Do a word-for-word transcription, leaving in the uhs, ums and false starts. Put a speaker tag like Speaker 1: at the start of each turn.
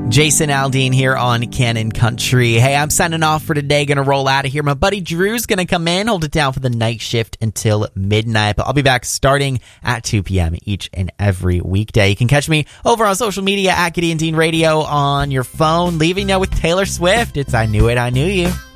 Speaker 1: Jason Aldean here on Canon Country. Hey, I'm signing off for today. Going to roll out of here. My buddy Drew's going to come in, hold it down for the night shift until midnight. But I'll be back starting at two p.m. each and every weekday. You can catch me over on social media at Gideon Dean Radio on your phone. Leaving now with Taylor Swift. It's I Knew It, I Knew You.